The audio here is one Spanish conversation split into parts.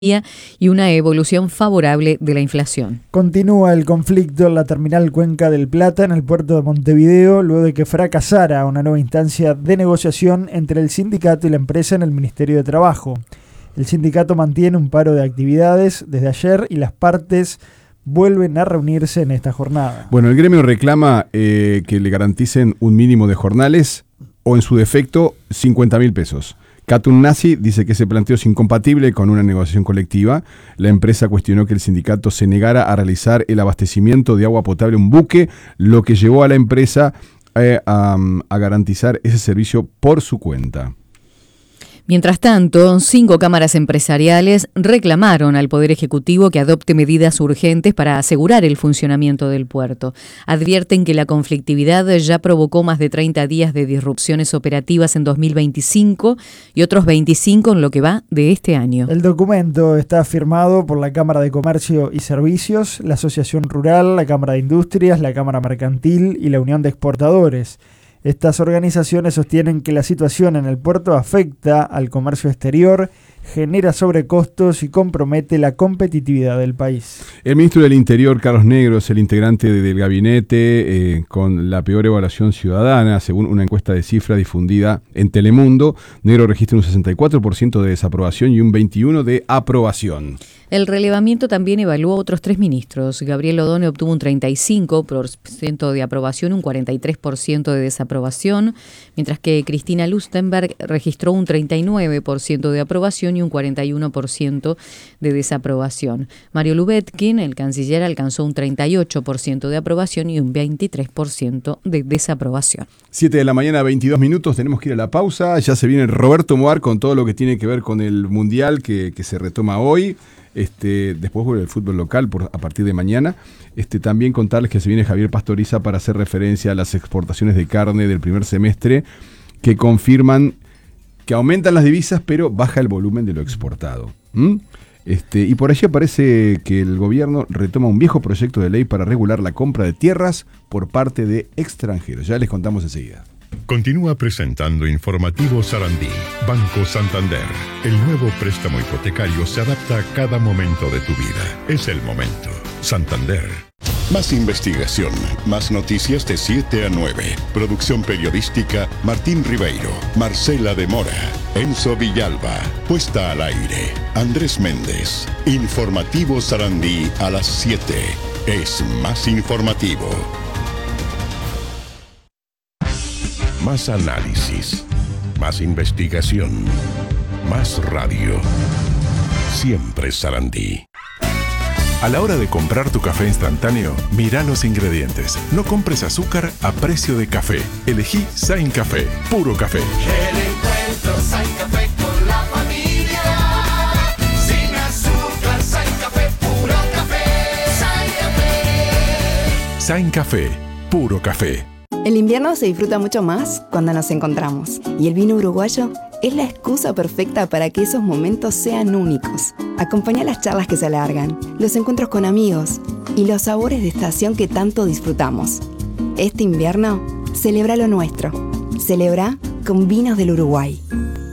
y una evolución favorable de la inflación. Continúa el conflicto en la terminal Cuenca del Plata en el puerto de Montevideo luego de que fracasara una nueva instancia de negociación entre el sindicato y la empresa en el Ministerio de Trabajo. El sindicato mantiene un paro de actividades desde ayer y las partes vuelven a reunirse en esta jornada. Bueno, el gremio reclama que le garanticen un mínimo de jornales o en su defecto 50.000 pesos. Katun Nasi dice que ese planteo es incompatible con una negociación colectiva. La empresa cuestionó que el sindicato se negara a realizar el abastecimiento de agua potable a un buque, lo que llevó a la empresa a garantizar ese servicio por su cuenta. Mientras tanto, 5 cámaras empresariales reclamaron al Poder Ejecutivo que adopte medidas urgentes para asegurar el funcionamiento del puerto. Advierten que la conflictividad ya provocó más de 30 días de disrupciones operativas en 2025 y otros 25 en lo que va de este año. El documento está firmado por la Cámara de Comercio y Servicios, la Asociación Rural, la Cámara de Industrias, la Cámara Mercantil y la Unión de Exportadores. Estas organizaciones sostienen que la situación en el puerto afecta al comercio exterior, genera sobrecostos y compromete la competitividad del país. El ministro del Interior, Carlos Negro, es el integrante del gabinete con la peor evaluación ciudadana, según una encuesta de cifra difundida en Telemundo. Negro registra un 64% de desaprobación y un 21% de aprobación. El relevamiento también evaluó a otros 3 ministros. Gabriel Odone obtuvo un 35% de aprobación, un 43% de desaprobación, mientras que Cristina Lustenberg registró un 39% de aprobación y un 41% de desaprobación. Mario Lubetkin, el canciller, alcanzó un 38% de aprobación y un 23% de desaprobación. 7 de la mañana, 22 minutos, tenemos que ir a la pausa. Ya se viene Roberto Moar con todo lo que tiene que ver con el Mundial que se retoma hoy. Después vuelve el fútbol local a partir de mañana. También contarles que se viene Javier Pastoriza para hacer referencia a las exportaciones de carne del primer semestre que confirman que aumentan las divisas pero baja el volumen de lo exportado. Y por allí aparece que el gobierno retoma un viejo proyecto de ley para regular la compra de tierras por parte de extranjeros. Ya les contamos enseguida. Continúa presentando Informativo Sarandí. Banco Santander. El nuevo préstamo hipotecario se adapta a cada momento de tu vida. Es el momento. Santander. Más investigación, más noticias de 7 a 9. Producción periodística, Martín Ribeiro, Marcela de Mora, Enzo Villalba. Puesta al aire, Andrés Méndez. Informativo Sarandí a las 7. Es más informativo. Más análisis, más investigación, más radio. Siempre Sarandí. A la hora de comprar tu café instantáneo, mira los ingredientes. No compres azúcar a precio de café. Elegí Sain Café, puro café. El encuentro Sain Café con la familia. Sin azúcar, Sain Café, puro café. Sain Café. Sain Café, puro café. El invierno se disfruta mucho más cuando nos encontramos. Y el vino uruguayo es la excusa perfecta para que esos momentos sean únicos. Acompaña las charlas que se alargan, los encuentros con amigos y los sabores de estación que tanto disfrutamos. Este invierno, celebra lo nuestro. Celebra con vinos del Uruguay.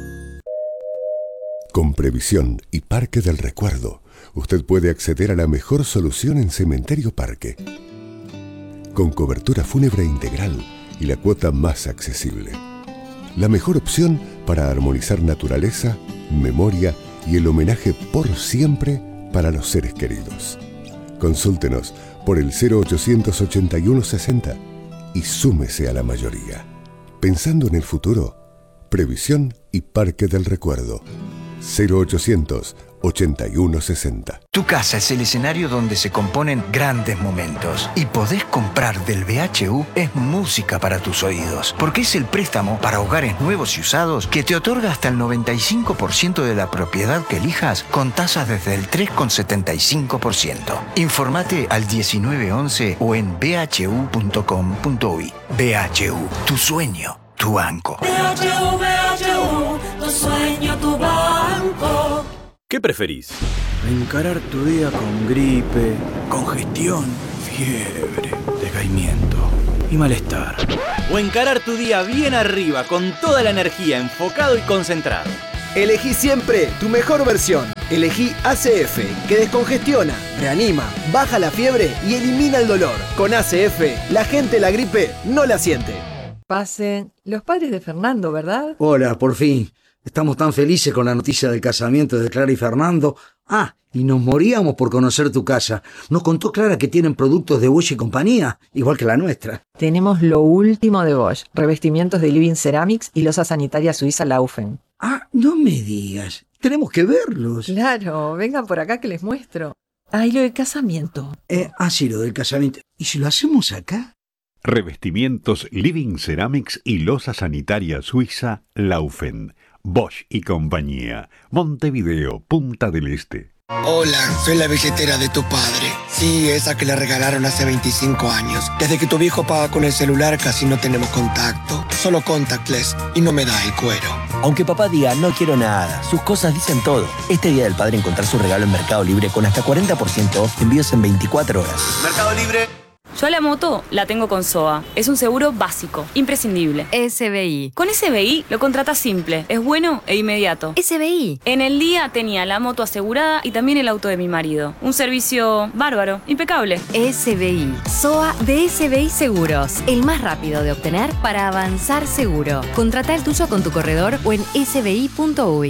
Con Previsión y Parque del Recuerdo, usted puede acceder a la mejor solución en Cementerio Parque. Con cobertura fúnebre integral y la cuota más accesible. La mejor opción para armonizar naturaleza, memoria y el homenaje por siempre para los seres queridos. Consúltenos por el 0800 81 60 y súmese a la mayoría. Pensando en el futuro, Previsión y Parque del Recuerdo. 0800 81 60. Tu casa es el escenario donde se componen grandes momentos. Y podés comprar del BHU es música para tus oídos. Porque es el préstamo para hogares nuevos y usados que te otorga hasta el 95% de la propiedad que elijas con tasas desde el 3,75%. Informate al 1911 o en bhu.com.uy. BHU, tu sueño, tu banco. BHU, tu sueño, tu banco. ¿Qué preferís? Encarar tu día con gripe, congestión, fiebre, decaimiento y malestar. O encarar tu día bien arriba, con toda la energía, enfocado y concentrado. Elegí siempre tu mejor versión. Elegí ACF, que descongestiona, reanima, baja la fiebre y elimina el dolor. Con ACF, la gente la gripe no la siente. Pasen. Los padres de Fernando, ¿verdad? Hola, por fin. Estamos tan felices con la noticia del casamiento de Clara y Fernando. Ah, y nos moríamos por conocer tu casa. Nos contó Clara que tienen productos de Bosch y compañía, igual que la nuestra. Tenemos lo último de Bosch, revestimientos de Living Ceramics y losa sanitaria suiza Laufen. Ah, no me digas. Tenemos que verlos. Claro, vengan por acá que les muestro. Ay, lo del casamiento. Sí, lo del casamiento. ¿Y si lo hacemos acá? Revestimientos Living Ceramics y losa sanitaria suiza Laufen. Bosch y compañía. Montevideo, Punta del Este. Hola, soy la billetera de tu padre. Sí, esa que le regalaron hace 25 años. Desde que tu viejo paga con el celular casi no tenemos contacto. Solo contactless y no me da el cuero. Aunque papá diga no quiero nada, sus cosas dicen todo. Este Día del Padre encontrar su regalo en Mercado Libre con hasta 40% off, envíos en 24 horas. Mercado Libre. Yo a la moto la tengo con SOA. Es un seguro básico, imprescindible. SBI. Con SBI lo contratas simple, es bueno e inmediato. SBI. En el día tenía la moto asegurada y también el auto de mi marido. Un servicio bárbaro, impecable. SBI. SOA de SBI Seguros. El más rápido de obtener para avanzar seguro. Contrata el tuyo con tu corredor o en sbi.uy.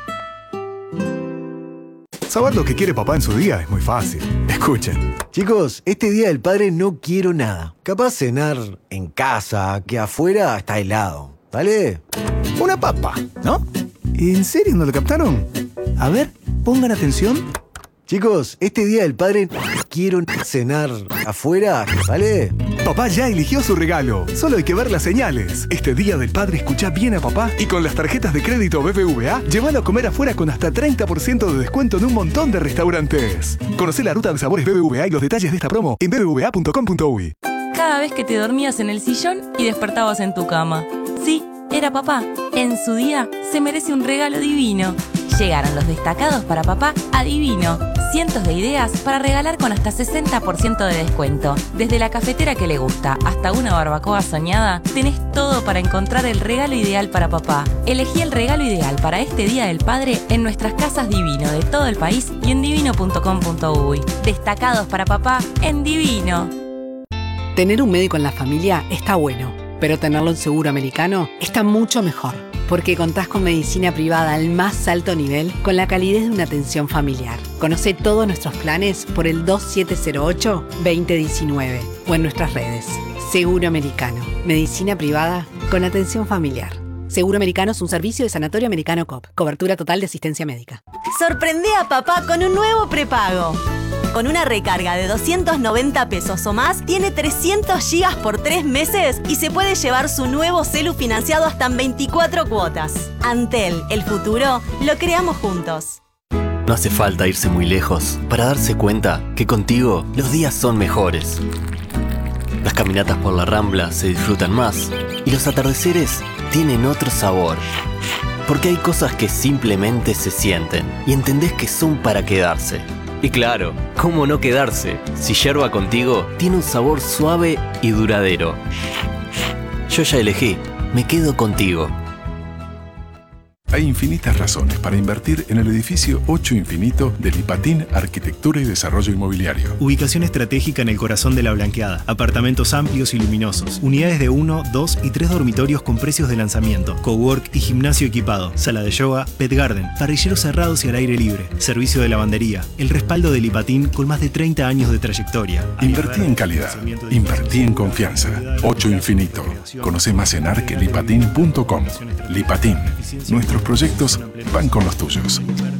Saber lo que quiere papá en su día es muy fácil. Escuchen. Chicos, este Día del Padre no quiero nada. Capaz cenar en casa, que afuera está helado. ¿Vale? Una papa, ¿no? ¿En serio no lo captaron? A ver, pongan atención. Chicos, este Día del Padre quiero cenar afuera, ¿vale? Papá ya eligió su regalo, solo hay que ver las señales. Este Día del Padre escucha bien a papá y con las tarjetas de crédito BBVA, llévalo a comer afuera con hasta 30% de descuento en un montón de restaurantes. Conocé la ruta de sabores BBVA y los detalles de esta promo en bbva.com.uy. Cada vez que te dormías en el sillón y despertabas en tu cama. Sí, era papá. En su día se merece un regalo divino. Llegaron los destacados para papá a Divino. Cientos de ideas para regalar con hasta 60% de descuento. Desde la cafetera que le gusta hasta una barbacoa soñada, tenés todo para encontrar el regalo ideal para papá. Elegí el regalo ideal para este Día del Padre en nuestras casas Divino de todo el país y en divino.com.uy. Destacados para papá en Divino. Tener un médico en la familia está bueno, pero tenerlo en Seguro Americano está mucho mejor. Porque contás con medicina privada al más alto nivel con la calidez de una atención familiar. Conoce todos nuestros planes por el 2708-2019 o en nuestras redes. Seguro Americano. Medicina privada con atención familiar. Seguro Americano es un servicio de Sanatorio Americano COP. Cobertura total de asistencia médica. Sorprende a papá con un nuevo prepago. Con una recarga de 290 pesos o más, tiene 300 gigas por 3 meses y se puede llevar su nuevo celu financiado hasta en 24 cuotas. Antel, el futuro, lo creamos juntos. No hace falta irse muy lejos para darse cuenta que contigo los días son mejores. Las caminatas por la Rambla se disfrutan más y los atardeceres tienen otro sabor. Porque hay cosas que simplemente se sienten y entendés que son para quedarse. Y claro, ¿cómo no quedarse? Si Yerba Contigo tiene un sabor suave y duradero. Yo ya elegí, me quedo contigo. Hay infinitas razones para invertir en el edificio 8 Infinito de Lipatín Arquitectura y Desarrollo Inmobiliario. Ubicación estratégica en el corazón de La Blanqueada. Apartamentos amplios y luminosos. Unidades de 1, 2 y 3 dormitorios con precios de lanzamiento. Cowork y gimnasio equipado. Sala de yoga, pet garden. Parrilleros cerrados y al aire libre. Servicio de lavandería. El respaldo de Lipatín con más de 30 años de trayectoria. Invertí en calidad. Invertí en confianza. 8 Infinito. Conoce más en arquelipatin.com. Lipatín. Nuestros proyectos van con los tuyos.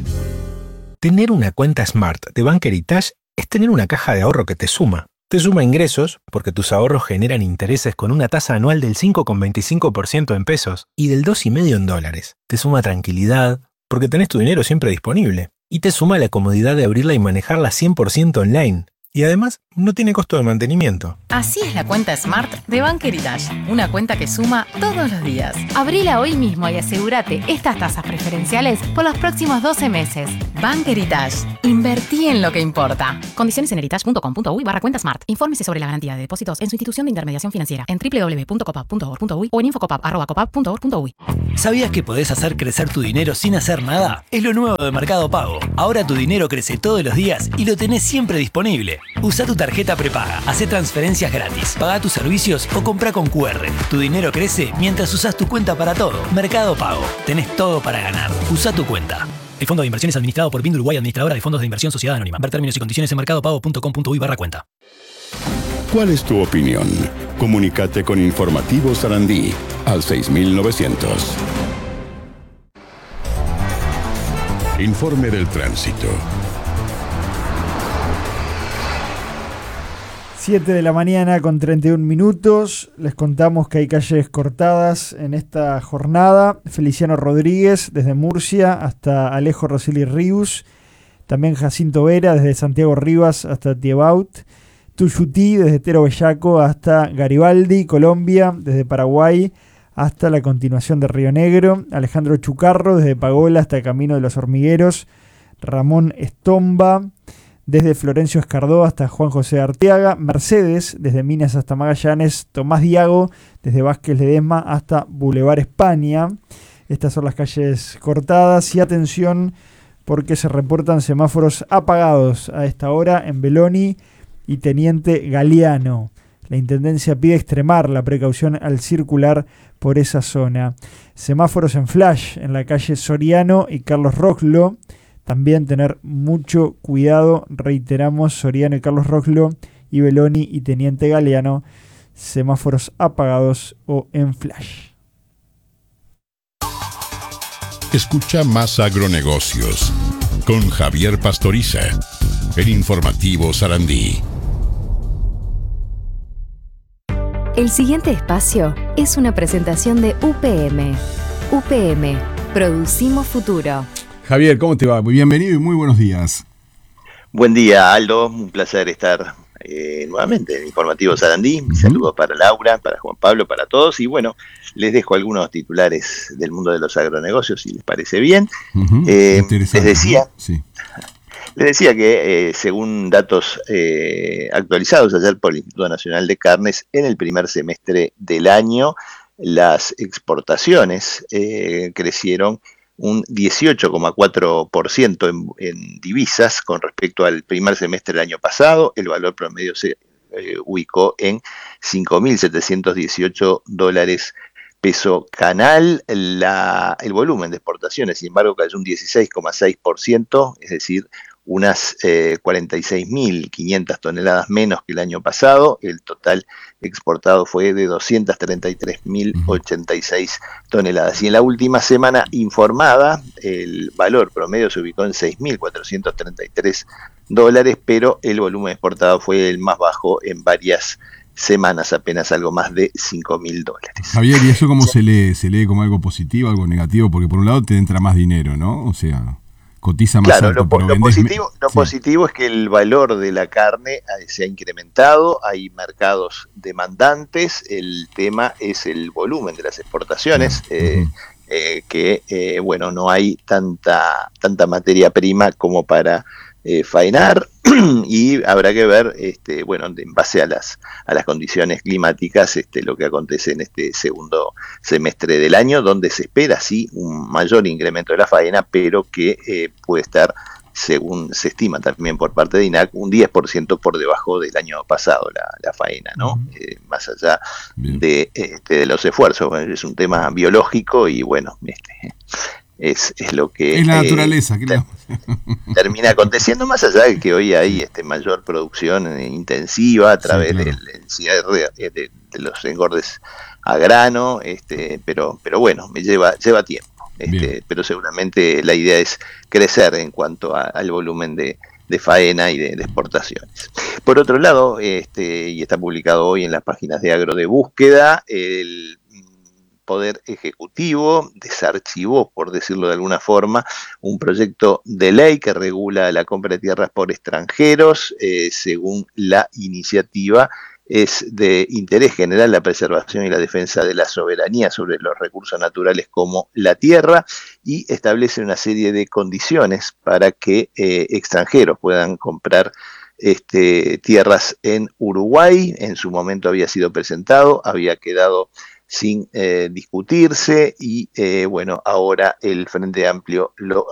Tener una cuenta Smart de Banca Heritage es tener una caja de ahorro que te suma. Te suma ingresos, porque tus ahorros generan intereses con una tasa anual del 5,25% en pesos y del 2,5% en dólares. Te suma tranquilidad, porque tenés tu dinero siempre disponible. Y te suma la comodidad de abrirla y manejarla 100% online. Y además, no tiene costo de mantenimiento. Así es la cuenta Smart de Bank Heritage, una cuenta que suma todos los días. Abrila hoy mismo y asegúrate estas tasas preferenciales por los próximos 12 meses. Bank Heritage, invertí en lo que importa. Condiciones en heritage.com.uy/cuenta Smart. Infórmese sobre la garantía de depósitos en su institución de intermediación financiera en www.copap.org.uy o en infocopap@copap.org.uy. ¿Sabías que podés hacer crecer tu dinero sin hacer nada? Es lo nuevo de Mercado Pago. Ahora tu dinero crece todos los días y lo tenés siempre disponible. Usa tu tarjeta prepaga, hacé transferencias gratis, paga tus servicios o compra con QR. Tu dinero crece mientras usas tu cuenta para todo. Mercado Pago. Tenés todo para ganar. Usa tu cuenta. El fondo de inversión es administrado por BIND Uruguay, administradora de fondos de inversión Sociedad Anónima. Ver términos y condiciones en mercadopago.com.uy/cuenta. ¿Cuál es tu opinión? Comunícate con Informativo Sarandí al 6900. Informe del tránsito. 7 de la mañana con 31 minutos. Les contamos que hay calles cortadas en esta jornada. Feliciano Rodríguez desde Murcia hasta Alejo Rosselli Rius. También Jacinto Vera desde Santiago Rivas hasta Tiebaut. Tuyutí desde Tero Bellaco hasta Garibaldi. Colombia desde Paraguay hasta la continuación de Río Negro. Alejandro Chucarro desde Pagola hasta Camino de los Hormigueros. Ramón Estomba desde Florencio Escardó hasta Juan José Arteaga. Mercedes desde Minas hasta Magallanes. Tomás Diago desde Vázquez Ledesma hasta Boulevard España. Estas son las calles cortadas. Y atención, porque se reportan semáforos apagados a esta hora en Beloni y Teniente Galeano. La Intendencia pide extremar la precaución al circular por esa zona. Semáforos en flash en la calle Soriano y Carlos Roslo. También tener mucho cuidado, reiteramos, Soriano y Carlos Roslo y Beloni y Teniente Galeano, semáforos apagados o en flash. Escucha Más Agronegocios con Javier Pastoriza, el Informativo Sarandí. El siguiente espacio es una presentación de UPM. UPM, producimos futuro. Javier, ¿cómo te va? Muy bienvenido y muy buenos días. Buen día, Aldo. Un placer estar nuevamente en Informativo Sarandí. Mis saludos para Laura, para Juan Pablo, para todos. Y bueno, les dejo algunos titulares del mundo de los agronegocios, si les parece bien. Les decía que según datos actualizados ayer por el Instituto Nacional de Carnes, en el primer semestre del año, las exportaciones crecieron un 18,4% en divisas con respecto al primer semestre del año pasado. El valor promedio se ubicó en $5.718 peso canal. El volumen de exportaciones, sin embargo, cayó un 16,6%, es decir, unas 46.500 toneladas menos que el año pasado. El total exportado fue de 233.086 toneladas. Y en la última semana informada, el valor promedio se ubicó en $6.433, pero el volumen exportado fue el más bajo en varias semanas, apenas algo más de $5.000. Javier, ¿y eso cómo se lee? ¿Se lee como algo positivo, algo negativo? Porque por un lado te entra más dinero, ¿no? O sea, cotiza más alto, lo positivo es que el valor de la carne se ha incrementado, hay mercados demandantes, el tema es el volumen de las exportaciones, bueno, no hay tanta materia prima como para faenar, y habrá que ver, bueno, en base a las condiciones climáticas, lo que acontece en este segundo semestre del año, donde se espera sí un mayor incremento de la faena, pero que puede estar, según se estima también por parte de INAC, un 10% por debajo del año pasado la faena, ¿no? Más allá de los esfuerzos. Bueno, es un tema biológico y bueno, es lo que es la naturaleza, creo. Termina aconteciendo, más allá de que hoy hay mayor producción intensiva a través del cierre de los engordes a grano, pero bueno, me lleva tiempo, pero seguramente la idea es crecer en cuanto al volumen de faena y de exportaciones. Por otro lado, y está publicado hoy en las páginas de Agro de Búsqueda, el Poder Ejecutivo desarchivó, por decirlo de alguna forma, un proyecto de ley que regula la compra de tierras por extranjeros. Según la iniciativa, es de interés general la preservación y la defensa de la soberanía sobre los recursos naturales como la tierra, y establece una serie de condiciones para que extranjeros puedan comprar tierras en Uruguay. En su momento había sido presentado, había quedado sin discutirse y bueno, ahora el Frente Amplio lo